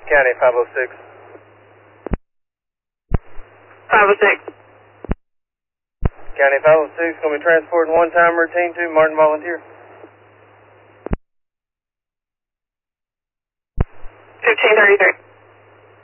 County 506. 506. County 506, going to be transporting one-time routine to Martin Volunteer. 1533.